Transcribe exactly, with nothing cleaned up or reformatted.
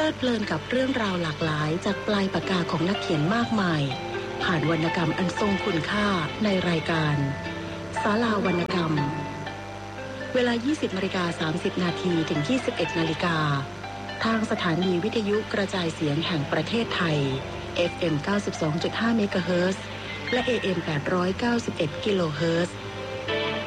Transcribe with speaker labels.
Speaker 1: ลิดเพลินกับเรื่องราวหลากหลายจากปลายปากกาของนักเขียนมากมายผ่านวรรณกรรมอันทรงคุณค่าในรายการศาลาวรรณกรรมเวลา ยี่สิบนาฬิกาสามสิบนาที ถึง ยี่สิบเอ็ดนาฬิกาทางสถานีวิทยุกระจายเสียงแห่งประเทศไทย เอฟ เอ็ม เก้าสิบสองจุดห้า เมกะเฮิรตซ์และ เอ เอ็ม แปดร้อยเก้าสิบเอ็ด กิโลเฮิรตซ์